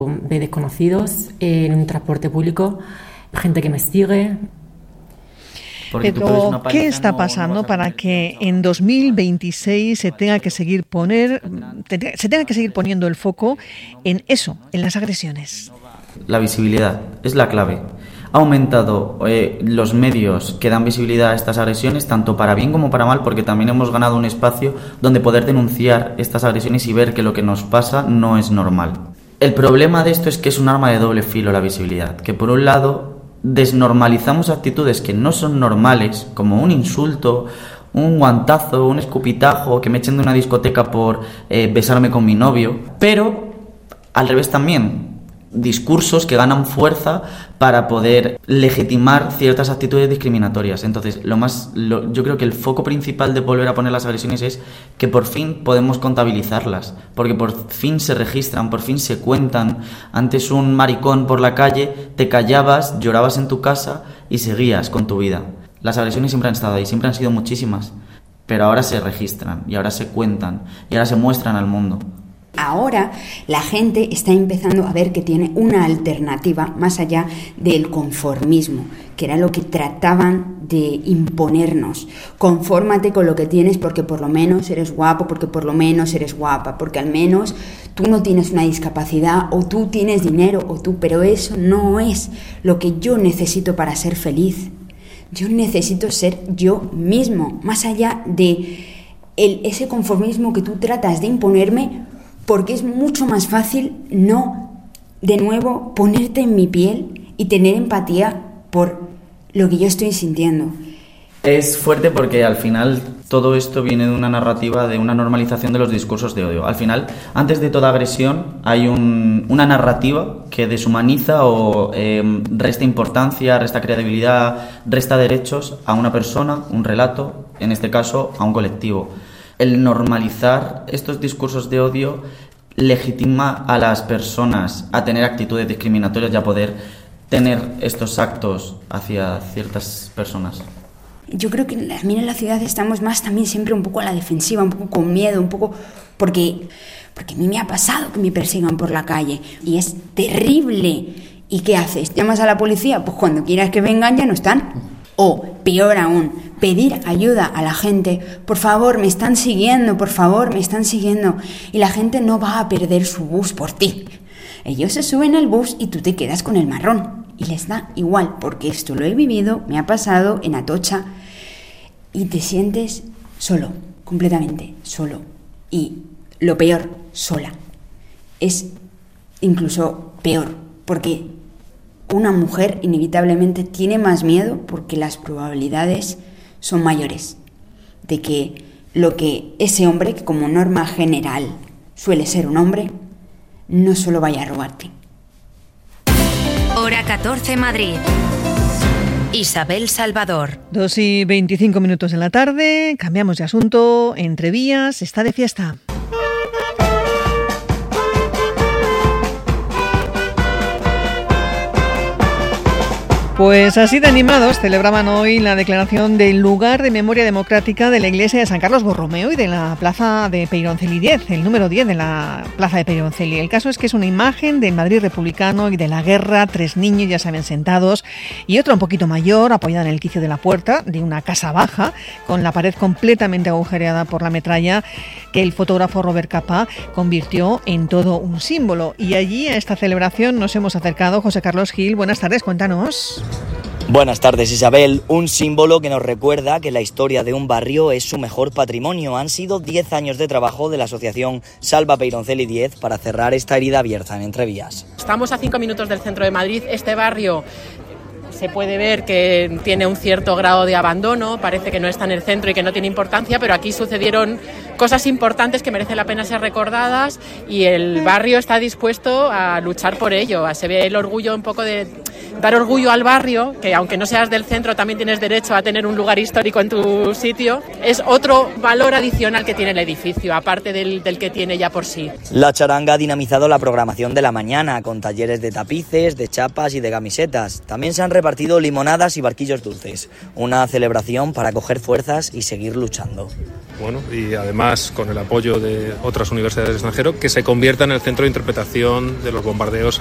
de desconocidos en un transporte público, gente que me sigue. Pero, ¿qué está pasando para que en 2026 se tenga que seguir poniendo el foco en eso, en las agresiones? La visibilidad es la clave. Ha aumentado los medios que dan visibilidad a estas agresiones, tanto para bien como para mal, porque también hemos ganado un espacio donde poder denunciar estas agresiones y ver que lo que nos pasa no es normal. El problema de esto es que es un arma de doble filo la visibilidad, que por un lado desnormalizamos actitudes que no son normales, como un insulto, un guantazo, un escupitajo, que me echen de una discoteca por besarme con mi novio, pero al revés también, discursos que ganan fuerza para poder legitimar ciertas actitudes discriminatorias. Entonces, yo creo que el foco principal de volver a poner las agresiones es que por fin podemos contabilizarlas, porque por fin se registran, por fin se cuentan. Antes un maricón por la calle, te callabas, llorabas en tu casa y seguías con tu vida. Las agresiones siempre han estado ahí, siempre han sido muchísimas, pero ahora se registran y ahora se cuentan y ahora se muestran al mundo. Ahora la gente está empezando a ver que tiene una alternativa más allá del conformismo, que era lo que trataban de imponernos. Confórmate con lo que tienes porque por lo menos eres guapo, porque por lo menos eres guapa, porque al menos tú no tienes una discapacidad o tú tienes dinero pero eso no es lo que yo necesito para ser feliz. Yo necesito ser yo mismo, más allá de ese conformismo que tú tratas de imponerme, porque es mucho más fácil de nuevo, ponerte en mi piel y tener empatía por lo que yo estoy sintiendo. Es fuerte porque al final todo esto viene de una narrativa, de una normalización de los discursos de odio. Al final, antes de toda agresión, hay una narrativa que deshumaniza o resta importancia, resta credibilidad, resta derechos a una persona, un relato, en este caso a un colectivo. El normalizar estos discursos de odio legitima a las personas a tener actitudes discriminatorias y a poder tener estos actos hacia ciertas personas. Yo creo que también en la ciudad estamos más también siempre un poco a la defensiva, un poco con miedo, un poco porque a mí me ha pasado que me persigan por la calle y es terrible. ¿Y qué haces? ¿Llamas a la policía? Pues cuando quieras que vengan ya no están. O, peor aún, pedir ayuda a la gente. Por favor, me están siguiendo, por favor, me están siguiendo. Y la gente no va a perder su bus por ti. Ellos se suben al bus y tú te quedas con el marrón. Y les da igual, porque esto lo he vivido, me ha pasado en Atocha. Y te sientes solo, completamente solo. Y lo peor, sola. Es incluso peor, porque una mujer inevitablemente tiene más miedo porque las probabilidades son mayores de que lo que ese hombre, que como norma general suele ser un hombre, no solo vaya a robarte. Hora 14 Madrid. Isabel Salvador. 2:25 de la tarde, cambiamos de asunto. Entrevías está de fiesta. Pues así de animados celebraban hoy la declaración del lugar de memoria democrática de la iglesia de San Carlos Borromeo y de la plaza de Peyronceli 10, el número 10 de la plaza de Peyronceli. El caso es que es una imagen del Madrid republicano y de la guerra, 3 niños ya saben sentados y otra un poquito mayor apoyada en el quicio de la puerta de una casa baja con la pared completamente agujereada por la metralla que el fotógrafo Robert Capa convirtió en todo un símbolo. Y allí a esta celebración nos hemos acercado. José Carlos Gil, buenas tardes, cuéntanos. Buenas tardes, Isabel. Un símbolo que nos recuerda que la historia de un barrio es su mejor patrimonio. Han sido 10 años de trabajo de la asociación Salva Peyronceli 10 para cerrar esta herida abierta en Entrevías. Estamos a 5 minutos del centro de Madrid. Este barrio se puede ver que tiene un cierto grado de abandono, parece que no está en el centro y que no tiene importancia, pero aquí sucedieron cosas importantes que merecen la pena ser recordadas y el barrio está dispuesto a luchar por ello. Se ve el orgullo un poco de dar orgullo al barrio, que aunque no seas del centro también tienes derecho a tener un lugar histórico en tu sitio. Es otro valor adicional que tiene el edificio, aparte del que tiene ya por sí. La charanga ha dinamizado la programación de la mañana, con talleres de tapices, de chapas y de camisetas. También se han repartido limonadas y barquillos dulces. Una celebración para coger fuerzas y seguir luchando. y además con el apoyo de otras universidades del extranjero, que se convierta en el centro de interpretación de los bombardeos